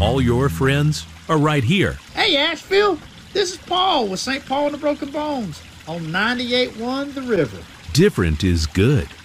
all your friends are right here. Hey, Asheville, this is Paul with St. Paul and the Broken Bones on 98.1 The River. Different is good.